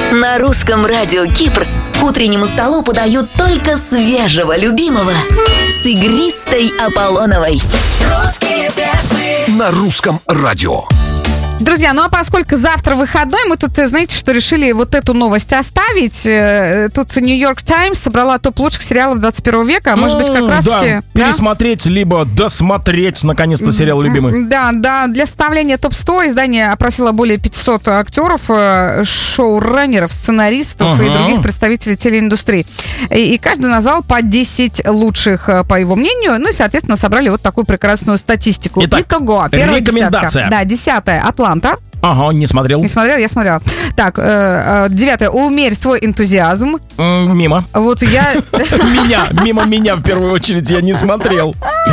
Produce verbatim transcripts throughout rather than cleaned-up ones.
На русском радио Кипр к утреннему столу подают только свежего любимого с игристой Аполлоновой. Русские перцы на русском радио. Друзья, ну а поскольку завтра выходной, мы тут, знаете, что решили вот эту новость оставить. Тут Нью-Йорк Таймс собрала топ лучших сериалов двадцать первого века. Может быть, как раз-таки... Да, пересмотреть, да? Либо досмотреть, наконец-то, сериал любимый. Да, да. Для составления топ сто издание опросило более пятисот актеров, шоураннеров, сценаристов uh-huh. и других представителей телеиндустрии. И, и каждый назвал по десять лучших, по его мнению. Ну и, соответственно, собрали вот такую прекрасную статистику. Итак, итого. Первая рекомендация. Десятка. Да, десятая. Атланта. Ага, не смотрел. Не смотрел, я смотрела. Так, э, э, девятое. Умерь свой энтузиазм. М, мимо. Вот я... Меня, мимо меня в первую очередь я не смотрел.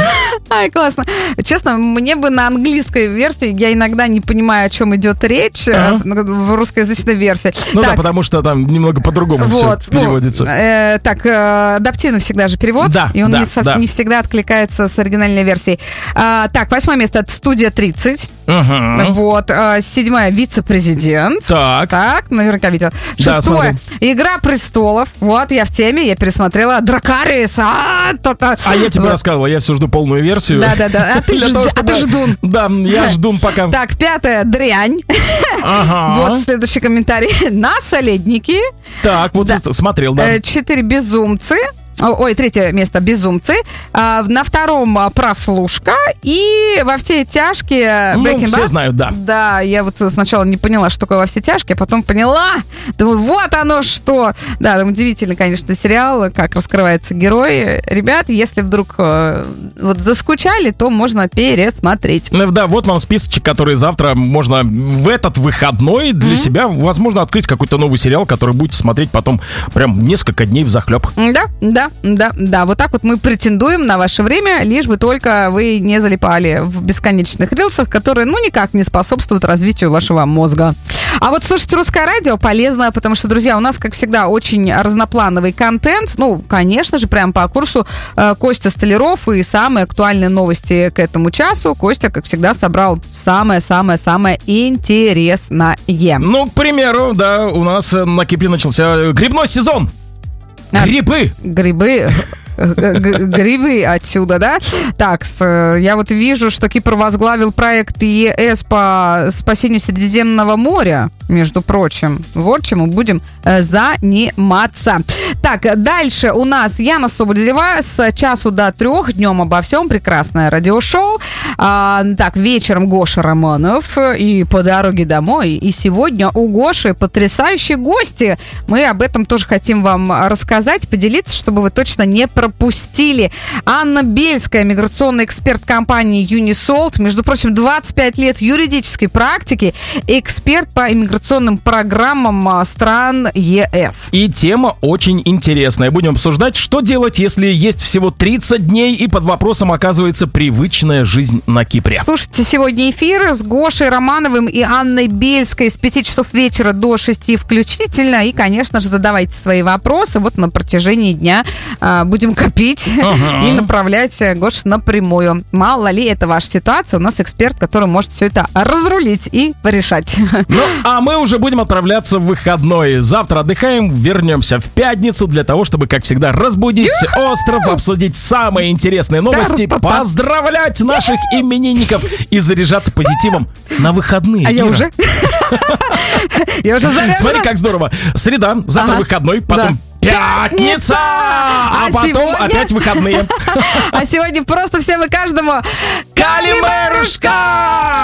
Ай, классно. Честно, мне бы на английской версии, я иногда не понимаю, о чем идет речь ага. в русскоязычной версии. Ну так, да, потому что там немного по-другому вот, все переводится. Ну, э, так, э, адаптивный всегда же перевод, да, и он да, не, со, да. не всегда откликается с оригинальной версией. А, так, восьмое место — это «Студия тридцать». Угу. Вот. А, седьмое — «Вице-президент». Так. Так, наверняка видел. Да, Шестое — «Игра престолов». Вот, я в теме, я пересмотрела «Дракарис». А, а я тебе вот. рассказывала, я все жду полную версию. Да-да-да, а ты, жд... того, чтобы... а ты ждун. Да, я ждун пока. Так, пятое — «Дрянь». Ага. Вот следующий комментарий. «Наследники». Так, вот да. смотрел, да. Четыре — «Безумцы». Ой, третье место — «Безумцы». А, на втором — «Прослушка». И «Во все тяжкие» ну, Breaking Bad. Все знают, да. Да, я вот сначала не поняла, что такое «Во все тяжкие», а потом поняла. Думаю, вот оно что. Да, там удивительный, конечно, сериал, как раскрывается герой. Ребят, если вдруг э, вот заскучали, то можно пересмотреть. Да, вот вам списочек, который завтра можно в этот выходной для mm-hmm. себя, возможно, открыть какой-то новый сериал, который будете смотреть потом прям несколько дней взахлеб. Да, да. Да, да, вот так вот мы претендуем на ваше время, лишь бы только вы не залипали в бесконечных рилсах, которые, ну, никак не способствуют развитию вашего мозга. А вот слушать русское радио полезно, потому что, друзья, у нас, как всегда, очень разноплановый контент. Ну, конечно же, прям по курсу э, Костя Столяров и самые актуальные новости к этому часу. Костя, как всегда, собрал самое-самое-самое интересное. Ну, к примеру, да, у нас на Кипре начался грибной сезон. Грибы! Грибы... Грибы отсюда, да? Так, я вот вижу, что Кипр возглавил проект ЕС по спасению Средиземного моря, между прочим. Вот чем мы будем заниматься. Так, дальше у нас Яна Соболева с часу до трех днем обо всем. Прекрасное радиошоу. А, так, вечером Гоша Романов и по дороге домой. И сегодня у Гоши потрясающие гости. Мы об этом тоже хотим вам рассказать, поделиться, чтобы вы точно не пропустили. Анна Бельская, миграционный эксперт компании Unisalt. Между прочим, двадцать пять лет юридической практики. Эксперт по иммиграционным программам стран ЕС. И тема очень интересная. Будем обсуждать, что делать, если есть всего тридцать дней и под вопросом оказывается привычная жизнь на Кипре. Слушайте, сегодня эфир с Гошей Романовым и Анной Бельской с пяти часов вечера до шести включительно. И, конечно же, задавайте свои вопросы. Вот на протяжении дня а, будем копить ага. и направлять Гош напрямую. Мало ли это ваша ситуация, у нас эксперт, который может все это разрулить и порешать. Ну, а мы уже будем отправляться в выходной. Завтра отдыхаем, вернемся в пятницу для того, чтобы, как всегда, разбудить Ю-ху! остров, обсудить самые интересные новости, Та-та-та. поздравлять наших именинников и заряжаться позитивом на выходные. А я уже? Я уже заряжена. Смотри, как здорово. Среда, завтра выходной, потом... Пятница! А, а потом сегодня... опять выходные. А сегодня просто всем и каждому Калимерушка!